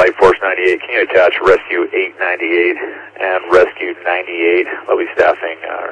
Flight Force 98, can you attach Rescue 898 and Rescue 98? They'll be staffing